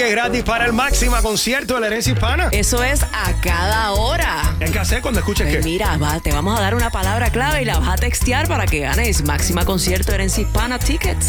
ticket gratis para el Máxima concierto de la herencia hispana. Eso es a cada hora. ¿Qué hay que hacer cuando escuches qué? Mira, te vamos a dar una palabra clave y la vas a textear para que ganes Máxima concierto de herencia hispana tickets.